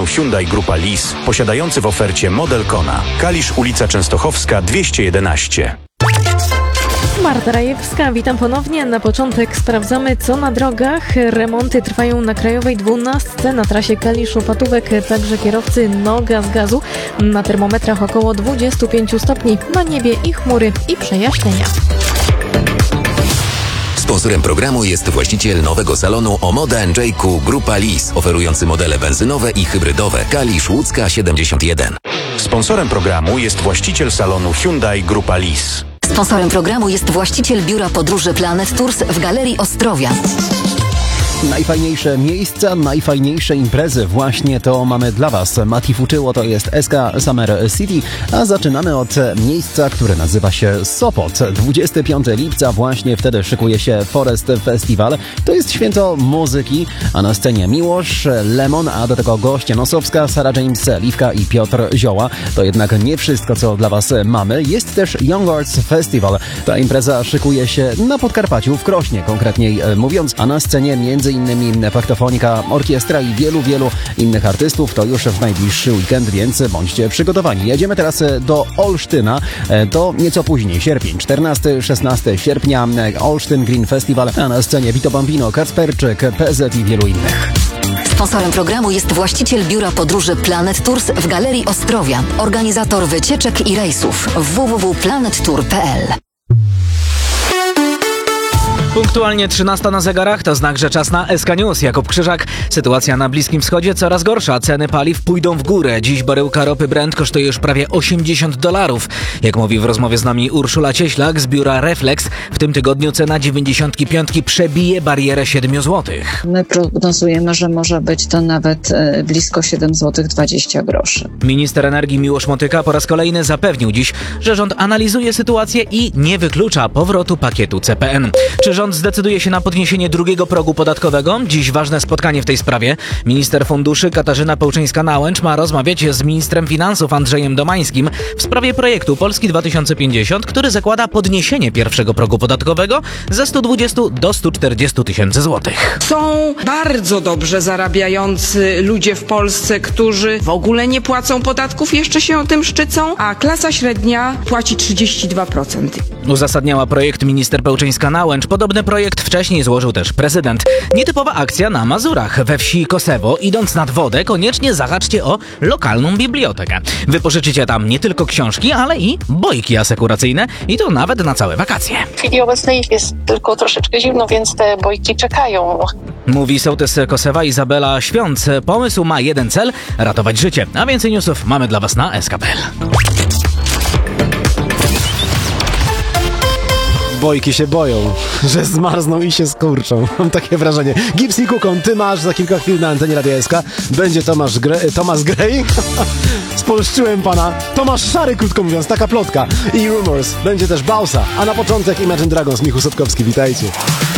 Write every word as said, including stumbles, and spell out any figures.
salonu Hyundai Grupa Lis, posiadający w ofercie model Kona. Kalisz, ulica Częstochowska dwieście jedenaście. Marta Rajewska, witam ponownie. Na początek sprawdzamy, co na drogach. Remonty trwają na Krajowej dwunastce, na trasie Kalisz-Opatówek, także kierowcy noga z gazu. Na termometrach około dwadzieścia pięć stopni, na niebie i chmury i przejaśnienia. Sponsorem programu jest właściciel nowego salonu Omoda N J Q Grupa Lis, oferujący modele benzynowe i hybrydowe. Kalisz Łódzka siedemdziesiąt jeden. Sponsorem programu jest właściciel salonu Hyundai Grupa Lis. Sponsorem programu jest właściciel biura podróży Planet Tours w Galerii Ostrowia. Najfajniejsze miejsca, najfajniejsze imprezy. Właśnie to mamy dla Was. Mati Fuczyło to jest S K Summer City, a zaczynamy od miejsca, które nazywa się Sopot. dwudziestego piątego lipca właśnie wtedy szykuje się Forest Festival. To jest święto muzyki, a na scenie Miłosz, Lemon, a do tego goście Nosowska, Sarah James, Liwka i Piotr Zioła. To jednak nie wszystko, co dla Was mamy. Jest też Young Arts Festival. Ta impreza szykuje się na Podkarpaciu, w Krośnie konkretniej mówiąc, a na scenie między innymi Faktofonika, orkiestra i wielu, wielu innych artystów. To już w najbliższy weekend, więc bądźcie przygotowani. Jedziemy teraz do Olsztyna. To nieco później, sierpień, czternastego szesnastego sierpnia, Olsztyn Green Festival, a na scenie Vito Bambino, Kacperczyk, P Z i wielu innych. Sponsorem programu jest właściciel biura podróży Planet Tours w Galerii Ostrowia, organizator wycieczek i rejsów w w w kropka planet tour kropka p l. Punktualnie trzynasta na zegarach, to znak, że czas na S K News. Jakub Krzyżak. Sytuacja na Bliskim Wschodzie coraz gorsza. Ceny paliw pójdą w górę. Dziś baryłka ropy Brent kosztuje już prawie osiemdziesiąt dolarów. Jak mówi w rozmowie z nami Urszula Cieślak z biura Reflex, w tym tygodniu cena dziewięćdziesiątki piątki przebije barierę siedem złotych. My prognozujemy, że może być to nawet blisko siedem złotych dwadzieścia groszy. Minister energii Miłosz Motyka po raz kolejny zapewnił dziś, że rząd analizuje sytuację i nie wyklucza powrotu pakietu C P N. Czy rząd zdecyduje się na podniesienie drugiego progu podatkowego? Dziś ważne spotkanie w tej sprawie. Minister funduszy Katarzyna Pełczyńska-Nałęcz ma rozmawiać z ministrem finansów Andrzejem Domańskim w sprawie projektu Polski dwa tysiące pięćdziesiąt, który zakłada podniesienie pierwszego progu podatkowego ze stu dwudziestu do stu czterdziestu tysięcy złotych. Są bardzo dobrze zarabiający ludzie w Polsce, którzy w ogóle nie płacą podatków, jeszcze się o tym szczycą, a klasa średnia płaci trzydzieści dwa procent. Uzasadniała projekt minister Pełczyńska-Nałęcz. Podobny projekt wcześniej złożył też prezydent. Nietypowa akcja na Mazurach. We wsi Kosewo, idąc nad wodę, koniecznie zahaczcie o lokalną bibliotekę. Wypożyczycie tam nie tylko książki, ale i bojki asekuracyjne i to nawet na całe wakacje. W chwili obecnej jest tylko troszeczkę zimno, więc te bojki czekają. Mówi sołtys Kosewa Izabela Świąc. Pomysł ma jeden cel – ratować życie. A więcej newsów mamy dla Was na S K kropka p l. Bojki się boją, że zmarzną i się skurczą. Mam takie wrażenie. Gips i Kukon, ty masz za kilka chwil na antenie Radia S K. Będzie Tomasz Gre- Tomasz Gray. Spolszczyłem pana. Tomasz Szary, krótko mówiąc, taka plotka. I Rumors. Będzie też Bausa. A na początek Imagine Dragons, Michu Sotkowski. Witajcie.